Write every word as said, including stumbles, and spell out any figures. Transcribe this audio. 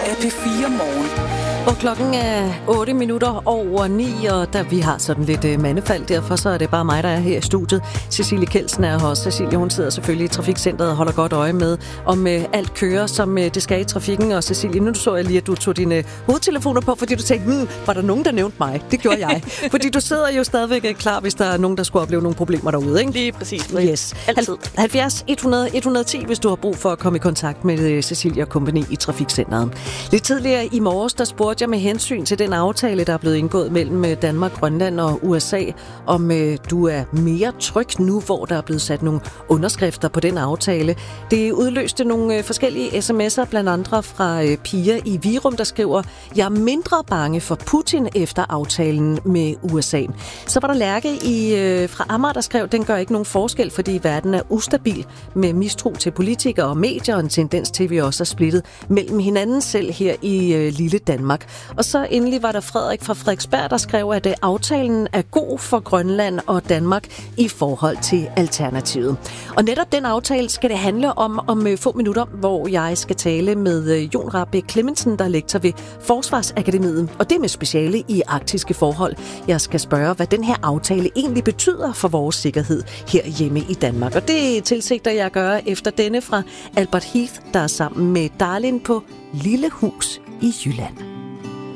er P fire Morgen. Og klokken er otte minutter over ni, og da vi har sådan lidt uh, mandefald, derfor så er det bare mig, der er her i studiet. Cecilie Kjeldsen er her også. Cecilie, hun sidder selvfølgelig i trafikcentret og holder godt øje med, om uh, alt kører, som uh, det skal i trafikken. Og Cecilie, nu så jeg lige, at du tog dine hovedtelefoner på, fordi du tænkte, hmm, var der nogen, der nævnte mig? Det gjorde jeg. Fordi du sidder jo stadigvæk klar, hvis der er nogen, der skulle opleve nogle problemer derude, ikke? Lige præcis. Yes. Altid. halvfjerds et hundrede et hundrede og ti, hvis du har brug for at komme i kontakt med uh, Cecilie og kompagni i trafikcentret. Lidt tidligere i morges, der spurgte jeg med hensyn til den aftale, der er blevet indgået mellem Danmark, Grønland og U S A, om øh, du er mere tryg nu, hvor der er blevet sat nogle underskrifter på den aftale. Det udløste nogle øh, forskellige sms'er, blandt andre fra øh, Pia i Virum, der skriver, jeg er mindre bange for Putin efter aftalen med U S A. Så var der Lærke i, øh, fra Amager, der skrev, den gør ikke nogen forskel, fordi verden er ustabil med mistro til politikere og medier, og en tendens til, at vi også er splittet mellem hinanden selv her i øh, lille Danmark. Og så endelig var der Frederik fra Frederiksberg, der skrev, at øh, aftalen er god for Grønland og Danmark i forhold til alternativet. Og netop den aftale skal det handle om om øh, få minutter, hvor jeg skal tale med øh, Jon Rahbek Clemmensen, der er lektor ved Forsvarsakademiet, og det med speciale i arktiske forhold. Jeg skal spørge, hvad den her aftale egentlig betyder for vores sikkerhed her hjemme i Danmark. Og det tilsigter jeg at gøre efter denne fra Albert Heath, der er sammen med Darlin på Lille Hus i Jylland.